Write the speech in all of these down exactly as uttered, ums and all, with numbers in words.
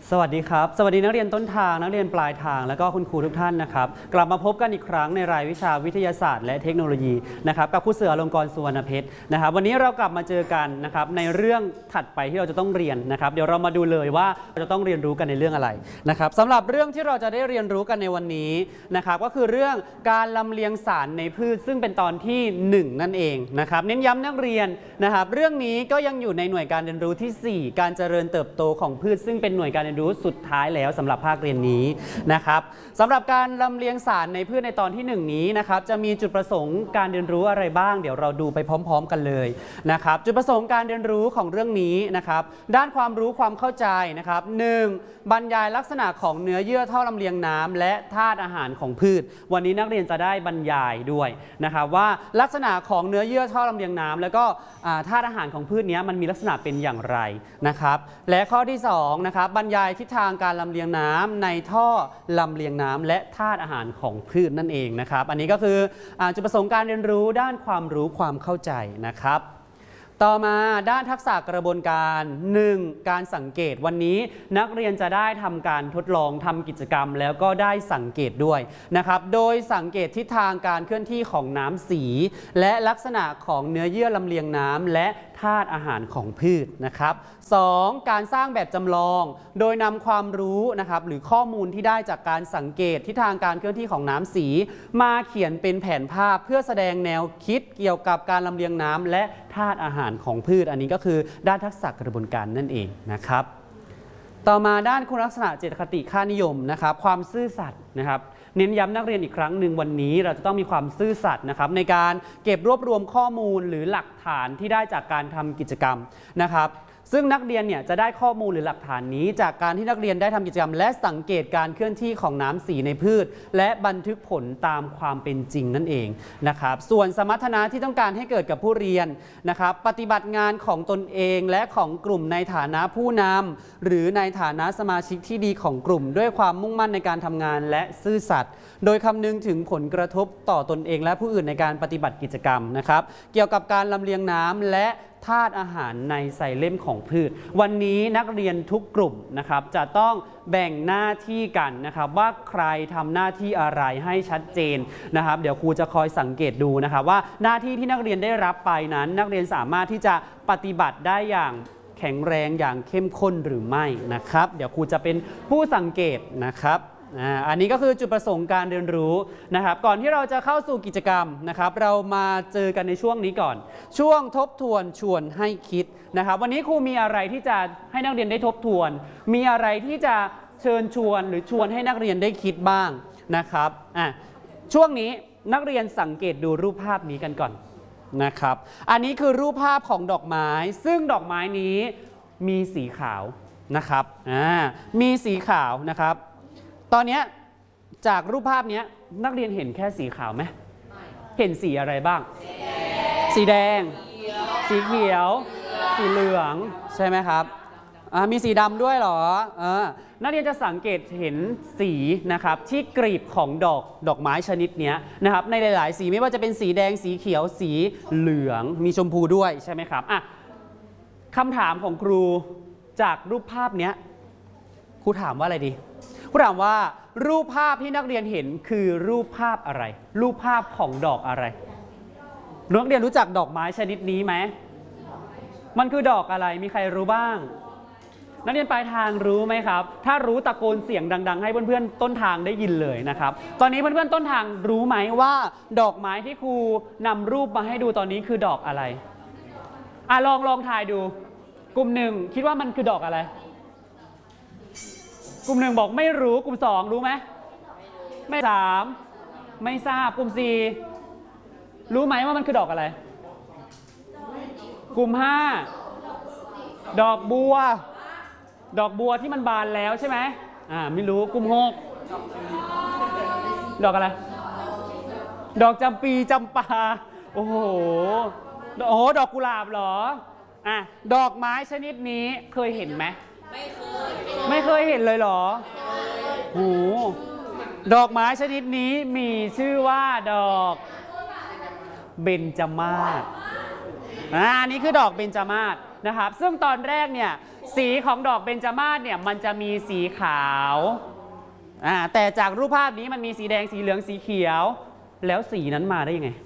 สวัสดีครับสวัสดีนักเรียนต้นทางนักเรียนปลายทางแล้วก็คุณครูทุกท่านนะครับกลับมาพบกันอีกครั้งในรายวิชาวิทยาศาสตร์และเทคโนโลยีนะครับกับครูเสืออลงกรณ์สุวรรณเพชรนะครับวันนี้เรากลับมาเจอกันนะครับในเรื่องถัดไปที่เราจะต้องเรียนนะครับเดี๋ยวเรามาดูเลยว่าเราจะต้องเรียนรู้กันในเรื่องอะไรนะครับสำหรับเรื่องที่เราจะได้เรียนรู้กันในวันนี้นะครับก็คือเรื่องการลำเลียงสารในพืชซึ่งเป็นตอนที่หนึ่งนั่นเองนะครับเน้นย้ำนักเรียนนะครับเรื่องนี้ก็ยังอยู่ในหน่วยการเรียนรู้ที่สี่การเจริญเติบโตของพืชซึ่งเป็นหน่วยการเรียนรู้สุดท้ายแล้วสำหรับภาคเรียนนี้นะครับสำหรับการลำเลียงสารในพืชในตอนที่หนึ่งนี้นะครับจะมีจุดประสงค์การเรียนรู้อะไรบ้างเดี๋ยวเราดูไปพร้อมๆกันเลยนะครับจุดประสงค์การเรียนรู้ของเรื่องนี้นะครับด้านความรู้ความเข้าใจนะครับหนึ่งบรรยายลักษณะของเนื้อเยื่อท่อลำเลียงน้ำและธาตุอาหารของพืชวันนี้นักเรียนจะได้บรรยายด้วยนะครับว่าลักษณะของเนื้อเยื่อท่อลำเลียงน้ำแล้วก็ธาตุอาหารของพืชนี้มันมีลักษณะเป็นอย่างไรนะครับและข้อที่สองนะครับบรรยายทิศทางการลำเลียงน้ำในท่อลำเลียงน้ำและธาตุอาหารของพืชนั่นเองนะครับอันนี้ก็คือจุดประสงค์การเรียนรู้ด้านความรู้ความเข้าใจนะครับต่อมาด้านทักษะกระบวนการหนึ่งการสังเกตวันนี้นักเรียนจะได้ทำการทดลองทำกิจกรรมแล้วก็ได้สังเกตด้วยนะครับโดยสังเกตทิศทางการเคลื่อนที่ของน้ำสีและลักษณะของเนื้อเยื่อลำเลียงน้ำและธาตุอาหารของพืชนะครับสองการสร้างแบบจำลองโดยนำความรู้นะครับหรือข้อมูลที่ได้จากการสังเกตทิศทางการเคลื่อนที่ของน้ำสีมาเขียนเป็นแผนภาพเพื่อแสดงแนวคิดเกี่ยวกับการลำเลียงน้ำและธาตุอาหารของพืชอันนี้ก็คือด้านทักษะกระบวนการนั่นเองนะครับต่อมาด้านคุณลักษณะเจตคติค่านิยมนะครับความซื่อสัตย์นะครับเน้นย้ำนักเรียนอีกครั้งหนึ่งวันนี้เราจะต้องมีความซื่อสัตย์นะครับในการเก็บรวบรวมข้อมูลหรือหลักฐานที่ได้จากการทำกิจกรรมนะครับซึ่งนักเรียนเนี่ยจะได้ข้อมูลหรือหลักฐานนี้จากการที่นักเรียนได้ทำกิจกรรมและสังเกตการเคลื่อนที่ของน้ำสีในพืชและบันทึกผลตามความเป็นจริงนั่นเองนะครับส่วนสมรรถนะที่ต้องการให้เกิดกับผู้เรียนนะครับปฏิบัติงานของตนเองและของกลุ่มในฐานะผู้นำหรือในฐานะสมาชิกที่ดีของกลุ่มด้วยความมุ่งมั่นในการทำงานและซื่อสัตย์โดยคำนึงถึงผลกระทบต่อตนเองและผู้อื่นในการปฏิบัติกิจกรรมนะครับเกี่ยวกับการลำเลียงน้ำและธาตุอาหารในไซเลมของพืชวันนี้นักเรียนทุกกลุ่มนะครับจะต้องแบ่งหน้าที่กันนะครับว่าใครทำหน้าที่อะไรให้ชัดเจนนะครับเดี๋ยวครูจะคอยสังเกตดูนะครับว่าหน้าที่ที่นักเรียนได้รับไปนั้นนักเรียนสามารถที่จะปฏิบัติได้อย่างแข็งแรงอย่างเข้มข้นหรือไม่นะครับเดี๋ยวครูจะเป็นผู้สังเกตนะครับอันนี้ก็คือจุดประสงค์การเรียนรู้นะครับก่อนที่เราจะเข้าสู่กิจกรรมนะครับเรามาเจอกันในช่วงนี้ก่อนช่วงทบทวนชวนให้คิดนะครับวันนี้ครูมีอะไรที่จะให้นักเรียนได้ทบทวนมีอะไรที่จะเชิญชวนหรือชวนให้นักเรียนได้คิดบ้างนะครับอ่ะช่วงนี้นักเรียนสังเกตดูรูปภาพนี้กันก่อนนะครับอันนี้คือรูปภาพของดอกไม้ซึ่งดอกไม้นี้มีสีขาวนะครับอ่ามีสีขาวนะครับตอนนี้จากรูปภาพนี้นักเรียนเห็นแค่สีขาวไหมเห็นสีอะไรบ้างสีแดงสีเขียวสีเหลืองใช่ไหมครับมีสีดำด้วยเหรอนักเรียนจะสังเกตเห็นสีนะครับที่กลีบของดอกดอกไม้ชนิดนี้นะครับในหลายๆสีไม่ว่าจะเป็นสีแดงสีเขียวสีเหลืองมีชมพูด้วยใช่ไหมครับอ่ะคำถามของครูจากรูปภาพนี้ครูถามว่าอะไรดีครูถามว่ารูปภาพที่นักเรียนเห็นคือรูปภาพอะไรรูปภาพของดอกอะไรนักเรียนรู้จักดอกไม้ชนิดนี้ไหมมันคือดอกอะไรมีใครรู้บ้างนักเรียนปลายทางรู้ไหมครับถ้ารู้ตะโกนเสียงดังๆให้เพื่อนๆต้นทางได้ยินเลยนะครับตอนนี้เพื่อนๆต้นทางรู้ไหมว่าดอกไม้ที่ครูนำรูปมาให้ดูตอนนี้คือดอกอะไรอ่ะลองลองทายดูกลุ่มหนึ่งคิดว่ามันคือดอกอะไรกลุ่มหนึ่งบอกไม่รู้กลุ่มสองรู้ไหมไม่สามไม่ทราบกลุ่มสี่รู้ไหมว่ามันคือดอกอะไรกลุ่มห้าดอกบัวดอกบัวที่มันบานแล้วใช่ไหมอ่าไม่รู้กลุ่มหกดอกอะไรดอกจำปีจำปาโอ้โหโอ้โหดอกกุหลาบเหรออ่ะดอกไม้ชนิดนี้เคยเห็นไหมไม่เคยไม่เคยเห็นเลยเหรอโอ้ดอกไม้ชนิดนี้มีชื่อว่าดอกเบญจมาศอ่านี่คือดอกเบญจมาศนะครับ ซึ่งตอนแรกเนี่ยสีของดอกเบญจมาศเนี่ยมันจะมีสีขาวอ่าแต่จากรูปภาพนี้มันมีสีแดงสีเหลืองสีเขียวแล้วสีนั้นมาได้ยังไง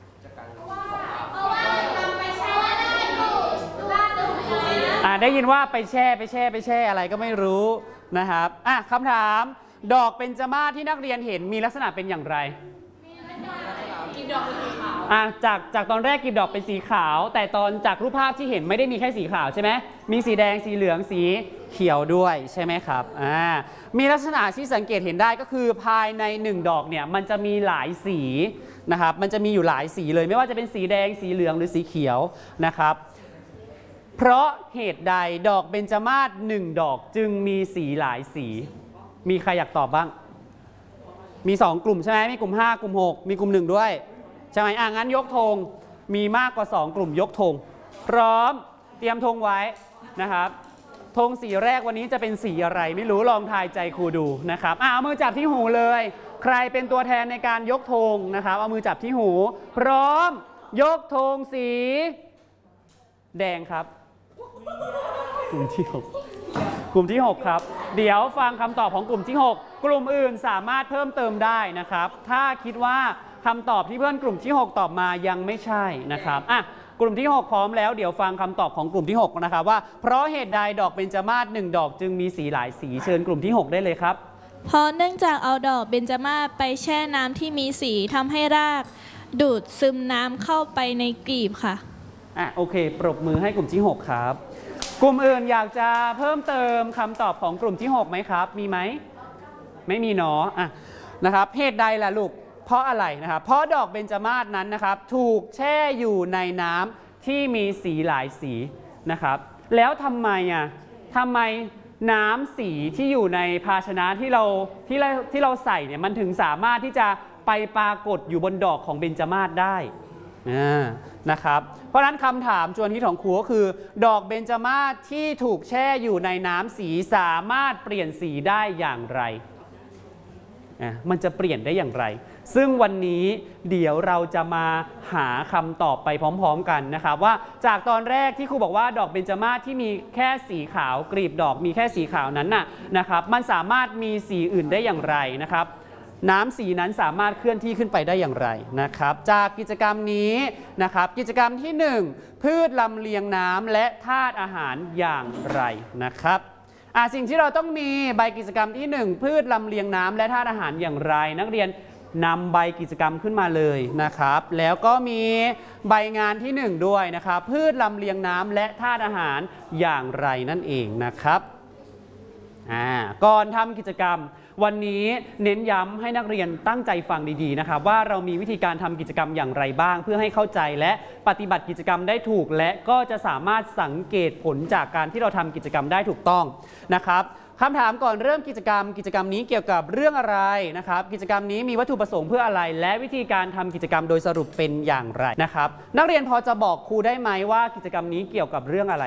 อ่าได้ยินว่าไปแช่ไปแช่ไปแช่อะไรก็ไม่รู้นะครับอ่ะคำถามดอกเบญจมาศที่นักเรียนเห็นมีลักษณะเป็นอย่างไรกีบดอกเป็นสีขาวอ่ะจากจากตอนแรกกีบดอกเป็นสีขาวแต่ตอนจากรูปภาพที่เห็นไม่ได้มีแค่สีขาวใช่ไหมมีสีแดงสีเหลืองสีเขียวด้วยใช่ไหมครับอ่ามีลักษณะที่สังเกตเห็นได้ก็คือภายในหนึ่งดอกเนี่ยมันจะมีหลายสีนะครับมันจะมีอยู่หลายสีเลยไม่ว่าจะเป็นสีแดงสีเหลืองหรือสีเขียวนะครับเพราะเหตุใดดอกเบญจมาศหนึ่งดอกจึงมีสีหลายสีมีใครอยากตอบบ้างมีสองกลุ่มใช่ไหมมีกลุ่มห้ากลุ่มหกมีกลุ่มหนึ่งด้วยใช่ไหมอ่ะงั้นยกธงมีมากกว่าสองกลุ่มยกธงพร้อมเตรียมธงไว้นะครับธงสีแรกวันนี้จะเป็นสีอะไรไม่รู้ลองทายใจครูดูนะครับอ่ะเอามือจับที่หูเลยใครเป็นตัวแทนในการยกธงนะครับเอามือจับที่หูพร้อมยกธงสีแดงครับกลุ่มที่หกกลุ่มที่หกครับเดี๋ยวฟังคำตอบของกลุ่มที่หกกลุ่มอื่นสามารถเพิ่มเติมได้นะครับถ้าคิดว่าคำตอบที่เพื่อนกลุ่มที่หกตอบมายังไม่ใช่นะครับอ่ะกลุ่มที่หกพร้อมแล้วเดี๋ยวฟังคำตอบของกลุ่มที่หกนะครับว่าเพราะเหตุใดดอกเบญจมาศหนึ่งดอกจึงมีสีหลายสีเชิญกลุ่มที่หกได้เลยครับเพราะเนื่องจากเอาดอกเบญจมาศไปแช่น้ำที่มีสีทำให้รากดูดซึมน้ำเข้าไปในกลีบค่ะอ่ะโอเคปรบมือให้กลุ่มที่หกครับกลุ่มอื่นอยากจะเพิ่มเติมคำตอบของกลุ่มที่หกไหมครับมีไหมไม่มีเนาะอ่ะนะครับเหตุใดล่ะลูกเพราะอะไรนะครับเพราะดอกเบญจมาศนั้นนะครับถูกแช่อยู่ในน้ำที่มีสีหลายสีนะครับแล้วทำไมอ่ะทำไมน้ำสีที่อยู่ในภาชนะที่เราที่เราที่เราใส่เนี่ยมันถึงสามารถที่จะไปปรากฏอยู่บนดอกของเบญจมาศได้นะครับเพราะฉะนั้นคำถามชวนที่ของครูก็คือดอกเบญจมาศที่ถูกแช่อยู่ในน้ำสีสามารถเปลี่ยนสีได้อย่างไรมันจะเปลี่ยนได้อย่างไรซึ่งวันนี้เดี๋ยวเราจะมาหาคำตอบไปพร้อมๆกันนะครับว่าจากตอนแรกที่ครูบอกว่าดอกเบญจมาศที่มีแค่สีขาวกลีบดอกมีแค่สีขาวนั้นน่ะนะครับมันสามารถมีสีอื่นได้อย่างไรนะครับน้ำสีนั้นสามารถเคลื่อนที่ขึ้นไปได้อย่างไรนะครับจากกิจกรรมนี้นะครับกิจกรรมที่หนึ่งพืชลำเลียงน้ำและธาตุอาหารอย่างไรนะครับอ่ะสิ่งที่เราต้องมีใบกิจกรรมที่หนึ่งพืชลำเลียงน้ำและธาตุอาหารอย่างไรนักเรียนนำใบกิจกรรมขึ้นมาเลยนะครับแล้วก็มีใบงานที่หนึ่งด้วยนะครับพืชลำเลียงน้ำและธาตุอาหารอย่างไรนั่นเองนะครับอ่าก่อนทำกิจกรรมวันนี้เน้นย้ำให้นักเรียนตั้งใจฟังดีๆนะครับว่าเรามีวิธีการทำกิจกรรมอย่างไรบ้างเพื่อให้เข้าใจและปฏิบัติกิจกรรมได้ถูกและก็จะสามารถสังเกตผลจากการที่เราทำกิจกรรมได้ถูกต้องนะครับคำถามก่อนเริ่มกิจกรรมกิจกรรมนี้เกี่ยวกับเรื่องอะไรนะครับกิจกรรมนี้มีวัตถุประสงค์เพื่ออะไรและวิธีการทำกิจกรรมโดยสรุปเป็นอย่างไรนะครับนักเรียนพอจะบอกครูได้ไหมว่ากิจกรรมนี้เกี่ยวกับเรื่องอะไร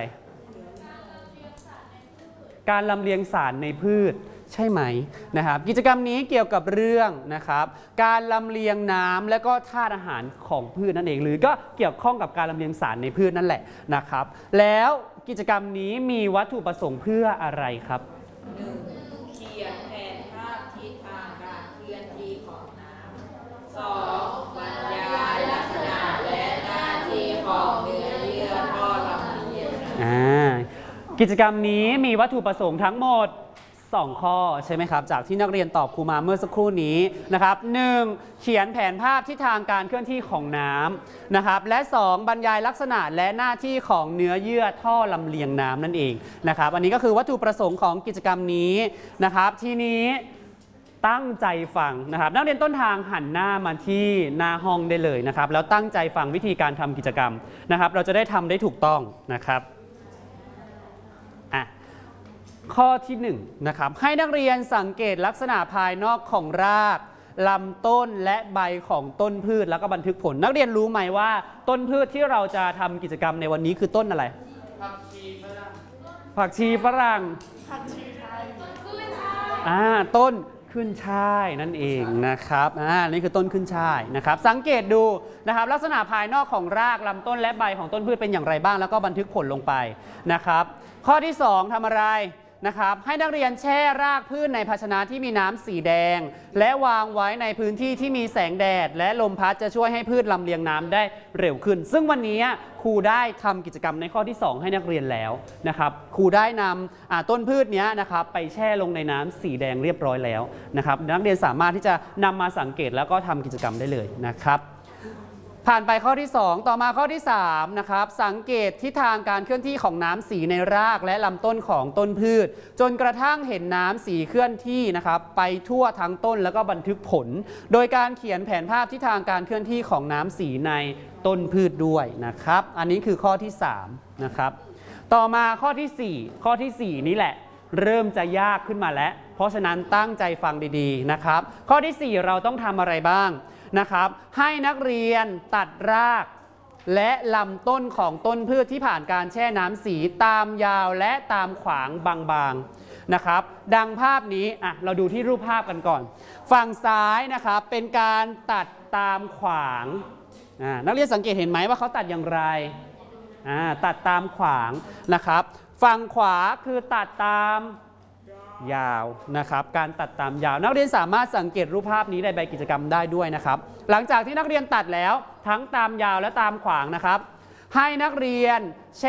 การลำเลียงสารในพืชใช่ไหมนะครับกิจกรรมนี้เกี่ยวกับเรื่องนะครับการลำเลียงน้ำและก็ธาตุอาหารของพืชนั่นเองหรือก็เกี่ยวข้องกับการลำเลียงสารในพืชนั่นแหละนะครับแล้วกิจกรรมนี้มีวัตถุประสงค์เพื่ออะไรครับหนึ่งเขียนแผนภาพทิศทางการเคลื่อนที่ของน้ำสองบรรยายลักษณะและหน้าที่ของเนื้อเยื่อท่อลำเลียงน้ำกิจกรรมนี้มีวัตถุประสงค์ทั้งหมดสองข้อใช่ไหมครับจากที่นักเรียนตอบครูมาเมื่อสักครู่นี้นะครับหนึ่งเขียนแผนภาพที่ทางการเคลื่อนที่ของน้ำนะครับและสองบรรยายลักษณะและหน้าที่ของเนื้อเยื่อท่อลำเลียงน้ำนั่นเองนะครับอันนี้ก็คือวัตถุประสงค์ของกิจกรรมนี้นะครับทีนี้ตั้งใจฟังนะครับนักเรียนต้นทางหันหน้ามาที่หน้าห้องได้เลยนะครับแล้วตั้งใจฟังวิธีการทำกิจกรรมนะครับเราจะได้ทำได้ถูกต้องนะครับข้อที่หนึ่งนะครับให้นักเรียนสังเกตลักษณะภายนอกของรากลำต้นและใบของต้นพืชแล้วก็บันทึกผลนักเรียนรู้ไหมว่าต้นพืชที่เราจะทำกิจกรรมในวันนี้คือต้นอะไรผักชีฝรั่งผักชีฝรั่งผักชีไทยอ่าต้นขึ้นช่ายนั่นเองนะครับอ่านี่คือต้นขึ้นช่ายนะครับสังเกตดูนะครับลักษณะภายนอกของรากลำต้นและใบของต้นพืชเป็นอย่างไรบ้างแล้วก็บันทึกผลลงไปนะครับข้อที่สองทำอะไรนะครับให้นักเรียนแช่รากพืชในภาชนะที่มีน้ำสีแดงและวางไว้ในพื้นที่ที่มีแสงแดดและลมพัดจะช่วยให้พืชลำเลียงน้ำได้เร็วขึ้นซึ่งวันนี้ครูได้ทำกิจกรรมในข้อที่สองให้นักเรียนแล้วนะครับครูได้นำต้นพืชนี้นะครับไปแช่ลงในน้ำสีแดงเรียบร้อยแล้วนะครับนักเรียนสามารถที่จะนำมาสังเกตแล้วก็ทำกิจกรรมได้เลยนะครับผ่านไปข้อที่สองต่อมาข้อที่สามนะครับสังเกตทิศทางการเคลื่อนที่ของน้ำสีในรากและลำต้นของต้นพืชจนกระทั่งเห็นน้ำสีเคลื่อนที่นะครับไปทั่วทั้งต้นแล้วก็บันทึกผลโดยการเขียนแผนภาพทิศทางการเคลื่อนที่ของน้ำสีในต้นพืชด้วยนะครับอันนี้คือข้อที่สามนะครับต่อมาข้อที่สี่ข้อที่สี่นี้แหละเริ่มจะยากขึ้นมาแล้วเพราะฉะนั้นตั้งใจฟังดีๆนะครับข้อที่สี่เราต้องทำอะไรบ้างนะครับให้นักเรียนตัดรากและลำต้นของต้นพืชที่ผ่านการแช่น้ำสีตามยาวและตามขวางบางๆนะครับดังภาพนี้อ่ะเราดูที่รูปภาพกันก่อนฝั่งซ้ายนะครับเป็นการตัดตามขวางอ่านักเรียนสังเกตเห็นไหมว่าเขาตัดอย่างไรอ่าตัดตามขวางนะครับฝั่งขวาคือตัดตามยาวนะครับการตัดตามยาวนักเรียนสามารถสังเกตรูปภาพนี้ในใบกิจกรรมได้ด้วยนะครับหลังจากที่นักเรียนตัดแล้วทั้งตามยาวและตามขวางนะครับให้นักเรียน